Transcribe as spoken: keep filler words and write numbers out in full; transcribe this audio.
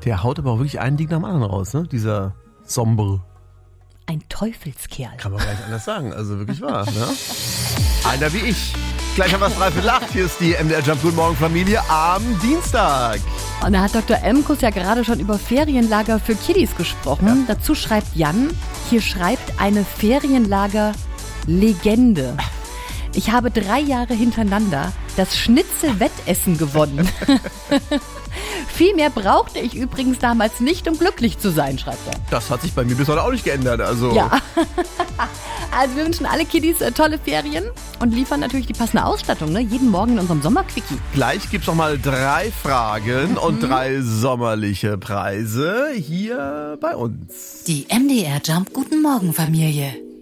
Der haut aber auch wirklich ein Ding nach dem anderen raus, ne? Dieser Sombre. Ein Teufelskerl. Kann man gar nicht anders sagen, also wirklich wahr, ne? Einer wie ich. Gleich haben wir es drei für Lacht. Hier ist die M D R Jump Guten Morgen Familie am Dienstag. Und da hat Doktor Emkus ja gerade schon über Ferienlager für Kiddies gesprochen. Ja. Dazu schreibt Jan, hier schreibt eine Ferienlager-Legende. Ich habe drei Jahre hintereinander das Schnitzel-Wettessen gewonnen. Viel mehr brauchte ich übrigens damals nicht, um glücklich zu sein, schreibt er. Das hat sich bei mir bis heute auch nicht geändert. Also. Ja. Also wir wünschen alle Kiddies äh, tolle Ferien und liefern natürlich die passende Ausstattung, ne? Jeden Morgen in unserem Sommerquickie. Gleich gibt's noch mal drei Fragen mhm. und drei sommerliche Preise hier bei uns. Die M D R Jump Guten Morgen Familie.